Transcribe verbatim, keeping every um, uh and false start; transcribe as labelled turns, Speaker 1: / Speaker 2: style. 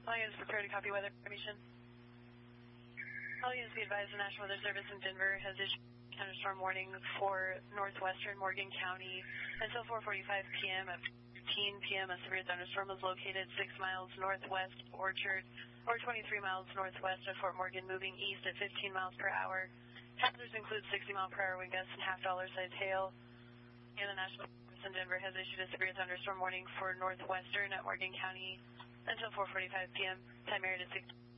Speaker 1: All units prepare to copy weather information. All units be advised the National Weather Service in Denver has issued thunderstorm warning for northwestern Morgan County until four forty-five p m At fifteen p m a severe thunderstorm was located six miles northwest Orchard or twenty-three miles northwest of Fort Morgan, moving east at fifteen miles per hour. Hazards include sixty mile per hour wind gusts and half dollar size hail. And the National Weather Service in Denver has issued a severe thunderstorm warning for northwestern at Morgan County until four forty-five p m Time area to six.